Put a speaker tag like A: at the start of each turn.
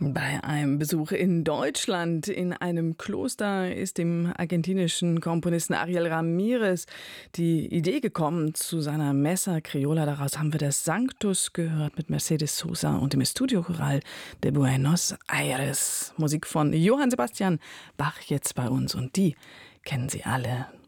A: Bei einem Besuch in Deutschland in einem Kloster ist dem argentinischen Komponisten Ariel Ramírez die Idee gekommen zu seiner Messa Criolla. Daraus haben wir das Sanctus gehört mit Mercedes Sosa und dem Estudiochoral de Buenos Aires. Musik von Johann Sebastian Bach jetzt bei uns und die kennen Sie alle.